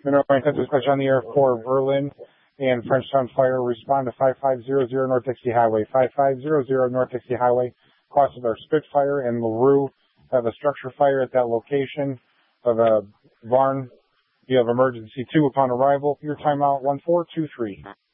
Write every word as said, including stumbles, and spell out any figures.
Monroe County Dispatch on the air for Berlin and Frenchtown Fire. Respond to five five zero zero North Dixie Highway. five five zero zero North Dixie Highway. Crossed with our Spitfire and LaRue. Have a structure fire at that location of a barn. You have emergency two upon arrival. Your timeout one four two three.